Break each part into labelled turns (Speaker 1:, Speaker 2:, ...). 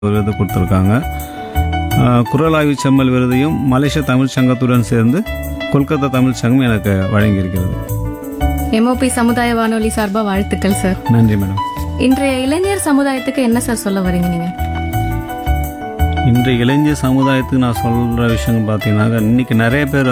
Speaker 1: விருது கொடுத்துருக்காங்க. குரல் ஆய்வு செம்மல் விருதையும் மலேசிய தமிழ் சங்கத்துடன் சேர்ந்து கொல்கத்தா தமிழ் சங்கம் எனக்கு வழங்கியிருக்கிறது.
Speaker 2: எம்ஓபி சமுதாய வானொலி சார்பா வாழ்த்துக்கள் சார்.
Speaker 1: நன்றி மேடம்.
Speaker 2: இன்றைய இளைஞர் சமுதாயத்துக்கு என்ன சார் சொல்ல வரீங்க நீங்க?
Speaker 1: இன்றைய இளைஞர் சமுதாயத்துக்கு நான் சொல்கிற விஷயம் பார்த்தீங்கன்னாக்கா, இன்றைக்கி நிறைய பேர்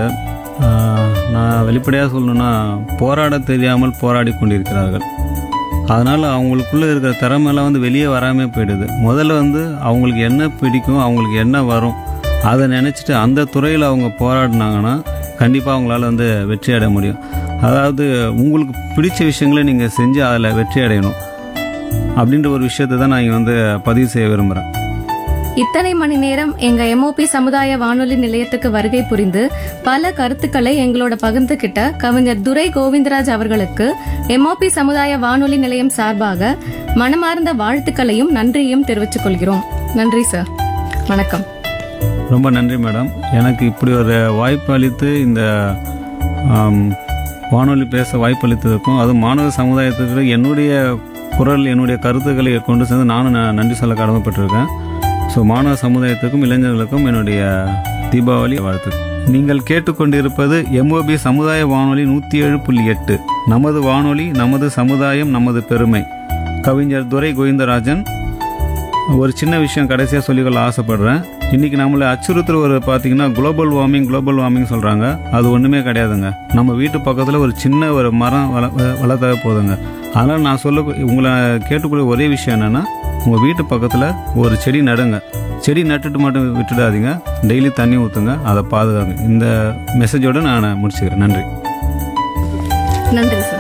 Speaker 1: நான் வெளிப்படையாக சொல்லணுன்னா போராட தெரியாமல் போராடி கொண்டிருக்கிறார்கள். அதனால் அவங்களுக்குள்ளே இருக்கிற திறமையெல்லாம் வெளியே வராமல் போயிடுது. முதல்ல அவங்களுக்கு என்ன பிடிக்கும், அவங்களுக்கு என்ன வரும், அதை நினச்சிட்டு அந்த துறையில் அவங்க போராடினாங்கன்னா கண்டிப்பாக அவங்களால வெற்றி அடைய முடியும். அதாவது உங்களுக்கு பிடிச்ச விஷயங்களை நீங்கள் செஞ்சு அதில் வெற்றி அடையணும் அப்படின்ற ஒரு விஷயத்தை தான் நான் இங்கே பதிவு செய்ய விரும்புகிறேன்.
Speaker 2: இத்தனை மணி நேரம் எங்க எம்ஓபி சமுதாய வானொலி நிலையத்துக்கு வருகை புரிந்து பல கருத்துக்களை எங்களோட பகிர்ந்துகிட்ட கவிஞர் துரை கோவிந்தராஜ் அவர்களுக்கு எம்ஓபி சமுதாய வானொலி நிலையம் சார்பாக மனமார்ந்த வாழ்த்துக்களையும் நன்றியையும் தெரிவித்துக் கொள்கிறோம். நன்றி சார். வணக்கம்.
Speaker 1: ரொம்ப நன்றி மேடம். எனக்கு இப்படி ஒரு வாய்ப்பு அளித்து இந்த வானொலி பேச வாய்ப்பு அளித்ததுக்கும், அது மாணவ சமுதாயத்துக்கு என்னுடைய குரல், என்னுடைய கருத்துக்களை கொண்டு சேர்ந்து நானும் நன்றி சொல்ல கடமைப்பட்டிருக்கேன். ஸோ மாணவ சமுதாயத்துக்கும் இளைஞர்களுக்கும் என்னுடைய தீபாவளி வாழ்த்து. நீங்கள் கேட்டுக்கொண்டிருப்பது எம்ஓபி சமுதாய வானொலி 107.8. நமது வானொலி, நமது சமுதாயம், நமது பெருமை. கவிஞர் துரை கோவிந்தராஜன். ஒரு சின்ன விஷயம் கடைசியாக சொல்லிக்கொள்ள ஆசைப்படுறேன். இன்றைக்கி நம்மளை அச்சுறுத்துற பார்த்தீங்கன்னா குளோபல் வார்மிங் சொல்கிறாங்க. அது ஒன்றுமே கிடையாதுங்க. நம்ம வீட்டு பக்கத்தில் ஒரு சின்ன ஒரு மரம் வளர்த்தா போதுங்க. அதனால் நான் உங்களை கேட்டுக்கூடிய ஒரே விஷயம் என்னென்னா, உங்கள் வீட்டு பக்கத்தில் ஒரு செடி நடுங்க. செடி நட்டுட்டு மட்டும் விட்டுடாதீங்க, டெய்லி தண்ணி ஊற்றுங்க, அதை பாதுகாங்க. இந்த மெசேஜோடு நான் முடிச்சுக்கிறேன். நன்றி.
Speaker 2: நன்றி.